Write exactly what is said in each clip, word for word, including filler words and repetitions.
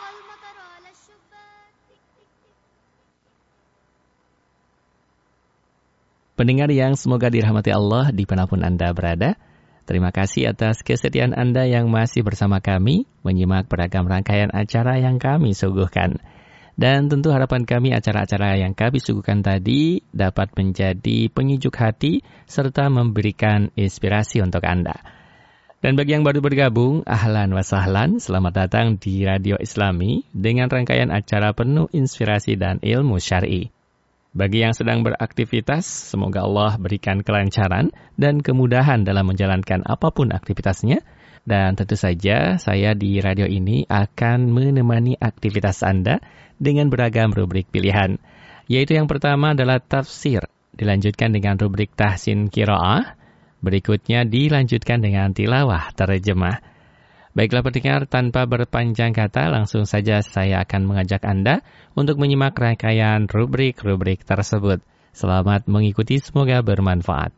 Pendengar yang semoga dirahmati Allah dimanapun Anda berada, terima kasih atas kesetiaan Anda yang masih bersama kami, menyimak beragam rangkaian acara yang kami suguhkan. Dan tentu harapan kami acara-acara yang kami suguhkan tadi dapat menjadi penyejuk hati serta memberikan inspirasi untuk Anda. Dan bagi yang baru bergabung, ahlan wa sahlan, selamat datang di Radio Islami dengan rangkaian acara penuh inspirasi dan ilmu syar'i. Bagi yang sedang beraktivitas, semoga Allah berikan kelancaran dan kemudahan dalam menjalankan apapun aktivitasnya. Dan tentu saja saya di radio ini akan menemani aktivitas Anda dengan beragam rubrik pilihan. Yaitu yang pertama adalah tafsir, dilanjutkan dengan rubrik tahsin qiraah, berikutnya dilanjutkan dengan tilawah terjemah. Baiklah pendengar, tanpa berpanjang kata, langsung saja saya akan mengajak Anda untuk menyimak rangkaian rubrik-rubrik tersebut. Selamat mengikuti, semoga bermanfaat.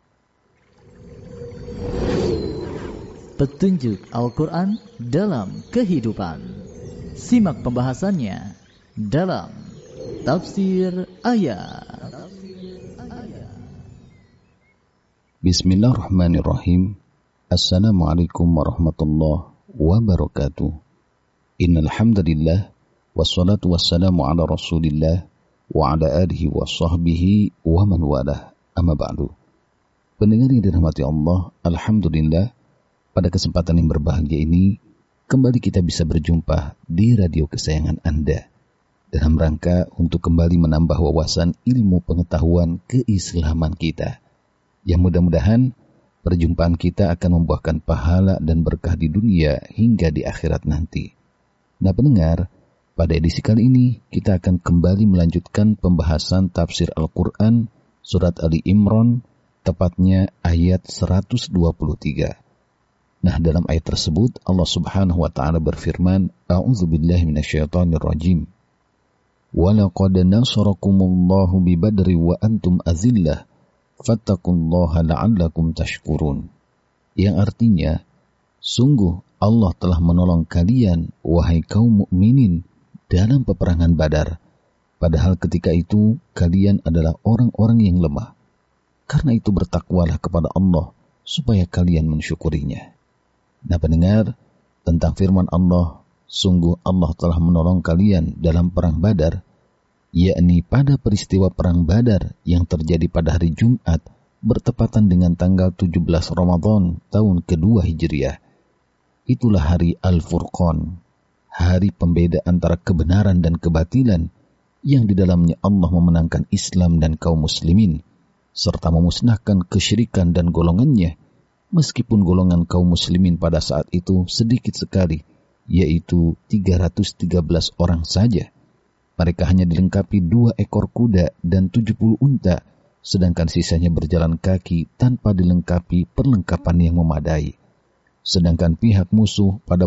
Petunjuk Al-Quran dalam kehidupan. Simak pembahasannya dalam Tafsir Ayat. Bismillahirrahmanirrahim. Assalamualaikum warahmatullahi wabarakatuh. Innal hamdalillah wassalatu wassalamu ala Rasulillah wa ala alihi wa sahbihi wa man walah. Amma ba'du. Pendengar yang dirahmati Allah, alhamdulillah pada kesempatan yang berbahagia ini kembali kita bisa berjumpa di radio kesayangan Anda dalam rangka untuk kembali menambah wawasan ilmu pengetahuan keislaman kita. Yang mudah-mudahan perjumpaan kita akan membuahkan pahala dan berkah di dunia hingga di akhirat nanti. Nah pendengar, pada edisi kali ini kita akan kembali melanjutkan pembahasan tafsir Al-Quran surat Ali Imran, tepatnya ayat seratus dua puluh tiga. Nah dalam ayat tersebut Allah subhanahu wa ta'ala berfirman, A'udzubillahi minasyaitonirrajim. وَلَقَدْ نَصَرَكُمُ اللَّهُ بِبَدْرٍ وَأَنْتُمْ أَذِلَّةٌ fattaqullaha la'allakum tashkurun. Yang artinya, sungguh Allah telah menolong kalian, wahai kaum mukminin, dalam peperangan Badar. Padahal ketika itu kalian adalah orang-orang yang lemah. Karena itu bertakwalah kepada Allah, supaya kalian mensyukurinya. Nah pendengar, tentang firman Allah, sungguh Allah telah menolong kalian dalam perang Badar, yakni pada peristiwa Perang Badar yang terjadi pada hari Jumat bertepatan dengan tanggal tujuh belas Ramadan tahun kedua Hijriah. Itulah hari Al-Furqan, hari pembeda antara kebenaran dan kebatilan, yang di dalamnya Allah memenangkan Islam dan kaum muslimin, serta memusnahkan kesyirikan dan golongannya, meskipun golongan kaum muslimin pada saat itu sedikit sekali, yaitu tiga ratus tiga belas orang saja. Mereka hanya dilengkapi dua ekor kuda dan tujuh puluh unta, sedangkan sisanya berjalan kaki tanpa dilengkapi perlengkapan yang memadai. Sedangkan pihak musuh pada